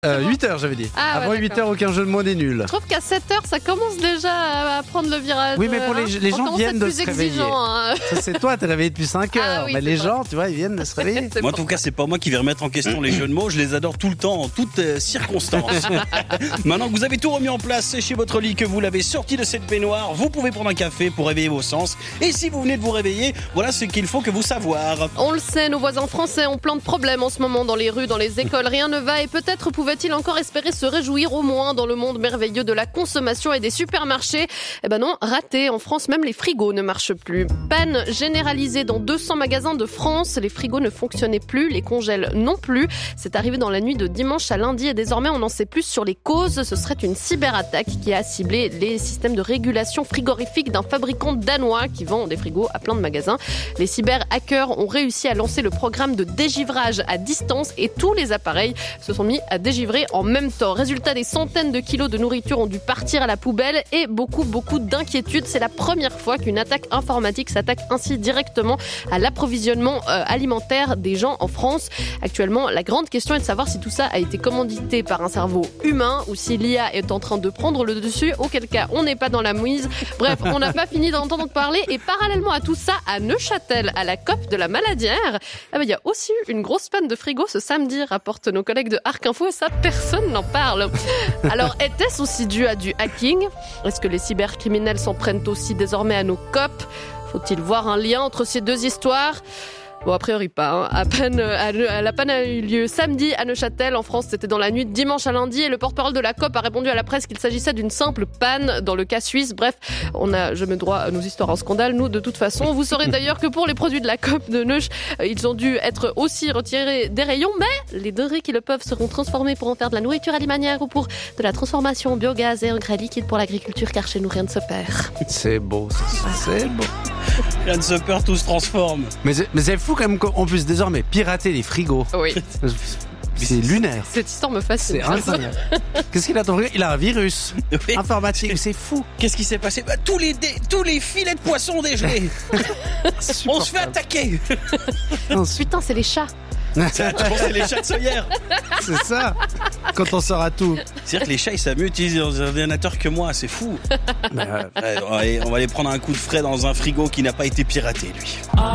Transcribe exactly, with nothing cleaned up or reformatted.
Euh, huit heures j'avais dit. Ah, ouais, Avant huit heures, aucun jeu de mots n'est nul. Je trouve qu'à sept heures, ça commence déjà à prendre le virage. Oui, mais pour les, les On gens commence à viennent être de plus se réveiller. exigeant, hein. Ça, c'est toi, t'es réveillé depuis cinq heures. Ah oui, mais c'est les pas- gens, tu vois, ils viennent de se réveiller. C'est Moi, en pour tout cas, c'est pas moi qui vais remettre en question les jeux de mots. Je les adore tout le temps, en toutes euh, circonstances. Maintenant que vous avez tout remis en place chez votre lit, que vous l'avez sorti de cette baignoire, vous pouvez prendre un café pour réveiller vos sens. Et si vous venez de vous réveiller, voilà ce qu'il faut que vous savoir. On le sait, nos voisins français ont plein de problèmes en ce moment dans les rues, dans les écoles. Rien ne va et peut-être pouvaient-ils encore espérer se réjouir au moins dans le monde merveilleux de la consommation et des supermarchés. Eh ben non, raté. En France, même les frigos ne marchent plus. Panne généralisée dans deux cents magasins de France. Les frigos ne fonctionnaient plus, les congèles non plus. C'est arrivé dans la nuit de dimanche à lundi et désormais on en sait plus sur les causes. Ce serait une cyberattaque qui a ciblé les systèmes de régulation frigorifique d'un fabricant danois qui vend des frigos à plein de magasins. Les cyber-hackers ont réussi à lancer le programme de dégivrage à distance et tous les appareils se sont mis à dégivrer en même temps. Résultat, des centaines de kilos de nourriture ont dû partir à la poubelle et beaucoup, beaucoup d'inquiétudes. C'est la première fois qu'une attaque informatique s'attaque ainsi directement à l'approvisionnement euh, alimentaire des gens en France. Actuellement, la grande question est de savoir si tout ça a été commandité par un cerveau humain ou si l'I A est en train de prendre le dessus, auquel cas on n'est pas dans la mouise. Bref, on n'a pas fini d'entendre parler et parallèlement à tout ça, à Neuchâtel, à la COP de la Maladière, eh ben, il y a aussi eu une grosse panne de frigo ce samedi, rapportent nos collègues de Arc Info et ça, personne n'en parle. Alors, était-ce aussi dû à du hacking ? Est-ce que les cybercriminels s'en prennent aussi désormais à nos COP ? Faut-il voir un lien entre ces deux histoires ? Bon, a priori pas. Hein. À peine, à, à la panne a eu lieu samedi à Neuchâtel. En France, c'était dans la nuit de dimanche à lundi. Et le porte-parole de la COP a répondu à la presse qu'il s'agissait d'une simple panne dans le cas suisse. Bref, on n'a jamais droit à nos histoires en scandale, nous, de toute façon. Vous saurez d'ailleurs que pour les produits de la COP de Neuch, ils ont dû être aussi retirés des rayons. Mais les denrées qui le peuvent seront transformées pour en faire de la nourriture alimentaire ou pour de la transformation en biogaz et engrais liquides pour l'agriculture, car chez nous, rien ne se perd. C'est beau, ça. C'est beau. Rien ne se perd, tout se transforme. Mais c'est, mais c'est fou quand même qu'on puisse désormais pirater les frigos. Oui. C'est lunaire. Cette histoire me fascine. C'est incroyable. Qu'est-ce qu'il a ton frigo ? Il a un virus Oui. informatique. C'est fou. Qu'est-ce qui s'est passé ? Bah, tous, les dé- tous les filets de poisson dégelés. On se fait attaquer. Non, c'est, Putain, c'est les chats. Ça, je pense que c'est les chats de Sawyer. c'est ça. Quand on saura tout. C'est-à-dire que les chats, ils savent mieux utiliser leurs ordinateurs que moi, c'est fou. Bah, Ouais, on va aller- on va aller prendre un coup de frais dans un frigo qui n'a pas été piraté, lui.